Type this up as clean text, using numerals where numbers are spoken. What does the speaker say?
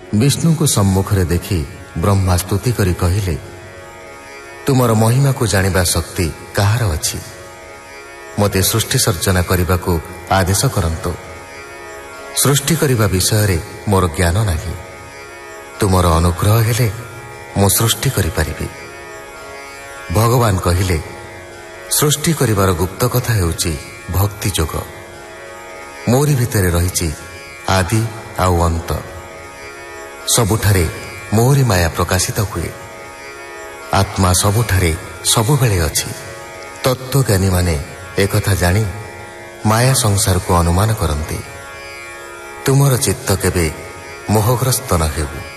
विष्णु को सम्मुखरे देखि ब्रह्मा स्तुति करी कहिले, तुमर महिमा को जानिबा शक्ति कहार अछि? मते सृष्टि सर्जना करने को आदेश करंतु। सृष्टि करिबा विषय रे मोर ज्ञान नाही। तुमर अनुग्रह हेले मु सृष्टि करि परिबि। भगवान कहिले, सृष्टि करिबार गुप्त कथा हेउची भक्ति जोग। मोरी भितरे रहिची आदि आउ अंत। सबुठारे मोहरी माया प्रकाशित हुए। आत्मा सबुठारे सबुबेले अछि। तत्वज्ञानी माने एकथा जानी माया संसार को अनुमान करती। तुमर चित्त केबे मोहग्रस्त न हेउ।